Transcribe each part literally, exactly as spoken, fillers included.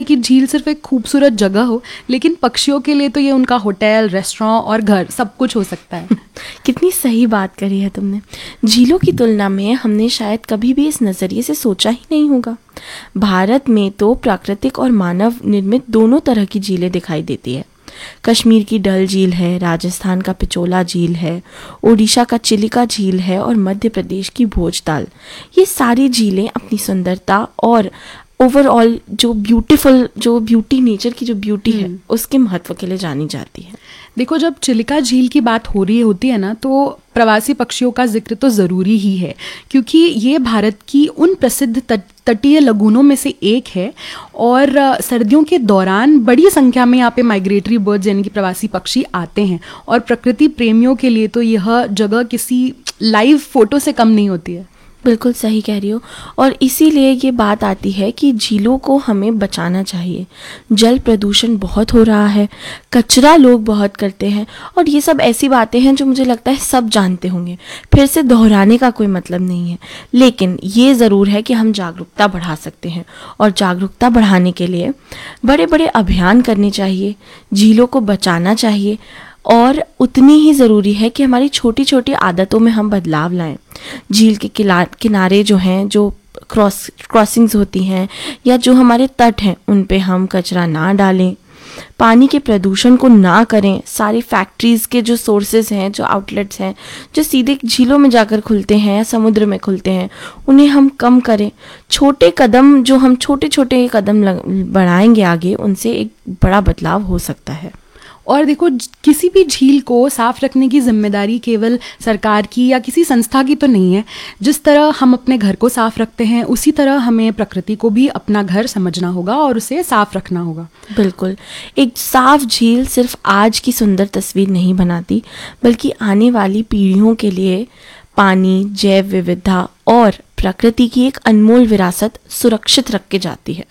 कि झील सिर्फ एक खूबसूरत जगह हो, लेकिन पक्षियों के लिए तो ये उनका होटल, रेस्टोरेंट और घर सब कुछ हो सकता है। कितनी सही बात करी है तुमने। झीलों की तुलना में हमने शायद कभी भी इस नज़रिए से सोचा ही नहीं होगा। भारत में तो प्राकृतिक और मानव निर्मित दोनों तरह की झीलें दिखाई देती है। कश्मीर की डल झील है, राजस्थान का पिचोला झील है, ओडिशा का चिलिका झील है और मध्य प्रदेश की भोजताल। ये सारी झीलें अपनी सुंदरता और ओवरऑल जो ब्यूटीफुल जो ब्यूटी नेचर की जो ब्यूटी है उसके महत्व के लिए जानी जाती है। देखो, जब चिलिका झील की बात हो रही होती है ना, तो प्रवासी पक्षियों का जिक्र तो ज़रूरी ही है, क्योंकि ये भारत की उन प्रसिद्ध तटीय लगूनों में से एक है और सर्दियों के दौरान बड़ी संख्या में यहाँ पे माइग्रेटरी बर्ड्स यानी कि प्रवासी पक्षी आते हैं और प्रकृति प्रेमियों के लिए तो यह जगह किसी लाइव फोटो से कम नहीं होती है। बिल्कुल सही कह रही हो। और इसीलिए ये बात आती है कि झीलों को हमें बचाना चाहिए। जल प्रदूषण बहुत हो रहा है, कचरा लोग बहुत करते हैं और ये सब ऐसी बातें हैं जो मुझे लगता है सब जानते होंगे, फिर से दोहराने का कोई मतलब नहीं है। लेकिन ये ज़रूर है कि हम जागरूकता बढ़ा सकते हैं और जागरूकता बढ़ाने के लिए बड़े बड़े अभियान करने चाहिए, झीलों को बचाना चाहिए और उतनी ही ज़रूरी है कि हमारी छोटी छोटी आदतों में हम बदलाव लाएं। झील के किनारे जो हैं, जो क्रॉस क्रॉसिंग्स होती हैं या जो हमारे तट हैं, उन पे हम कचरा ना डालें, पानी के प्रदूषण को ना करें। सारी फैक्ट्रीज़ के जो सोर्सेज हैं, जो आउटलेट्स हैं, जो सीधे झीलों में जाकर खुलते हैं या समुद्र में खुलते हैं, उन्हें हम कम करें। छोटे कदम जो हम छोटे छोटे कदम बढ़ाएंगे आगे, उनसे एक बड़ा बदलाव हो सकता है। और देखो, किसी भी झील को साफ रखने की जिम्मेदारी केवल सरकार की या किसी संस्था की तो नहीं है। जिस तरह हम अपने घर को साफ रखते हैं, उसी तरह हमें प्रकृति को भी अपना घर समझना होगा और उसे साफ रखना होगा। बिल्कुल। एक साफ झील सिर्फ आज की सुंदर तस्वीर नहीं बनाती, बल्कि आने वाली पीढ़ियों के लिए पानी, जैव विविधता और प्रकृति की एक अनमोल विरासत सुरक्षित रख के जाती है।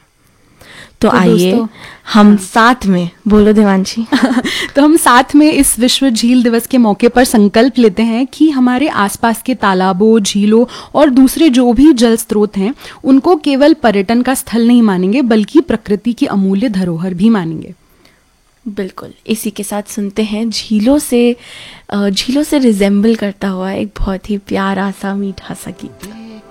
तो, तो आइए हम हाँ। साथ में, बोलो देवांशी तो हम साथ में इस विश्व झील दिवस के मौके पर संकल्प लेते हैं कि हमारे आसपास के तालाबों, झीलों और दूसरे जो भी जल स्रोत हैं, उनको केवल पर्यटन का स्थल नहीं मानेंगे, बल्कि प्रकृति की अमूल्य धरोहर भी मानेंगे। बिल्कुल। इसी के साथ सुनते हैं झीलों से झीलों से रिजेंबल करता हुआ एक बहुत ही प्यारा सा मीठा सा गीत।